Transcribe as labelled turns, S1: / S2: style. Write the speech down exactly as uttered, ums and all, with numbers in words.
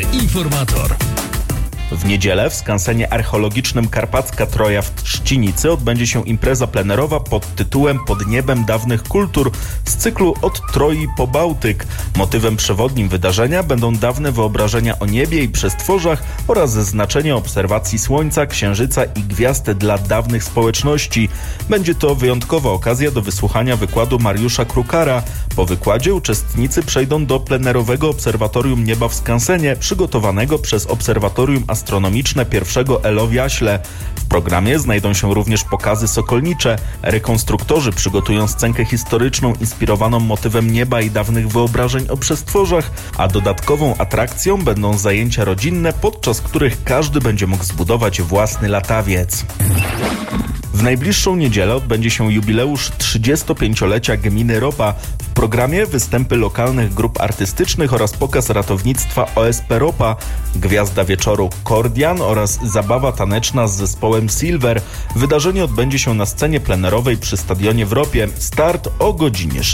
S1: Informator.
S2: W niedzielę w skansenie archeologicznym Karpacka Troja w Trzcinicy odbędzie się impreza plenerowa pod tytułem Pod niebem dawnych kultur z cyklu Od Troi po Bałtyk. Motywem przewodnim wydarzenia będą dawne wyobrażenia o niebie i przestworzach oraz znaczenie obserwacji Słońca, Księżyca i gwiazd dla dawnych społeczności. Będzie to wyjątkowa okazja do wysłuchania wykładu Mariusza Krukara. Po wykładzie uczestnicy przejdą do plenerowego obserwatorium nieba w skansenie, przygotowanego przez Obserwatorium Astronomiczne pierwszego Elo w Jaśle. W programie znajdą się również pokazy sokolnicze. Rekonstruktorzy przygotują scenkę historyczną inspirowaną motywem nieba i dawnych wyobrażeń o przestworzach, a dodatkową atrakcją będą zajęcia rodzinne, podczas których każdy będzie mógł zbudować własny latawiec. W najbliższą niedzielę odbędzie się jubileusz trzydziestopięciolecia gminy Ropa. W programie występy lokalnych grup artystycznych oraz pokaz ratownictwa O S P Ropa, gwiazda wieczoru Kordian oraz zabawa taneczna z zespołem Silver. Wydarzenie odbędzie się na scenie plenerowej przy stadionie w Ropie. Start o godzinie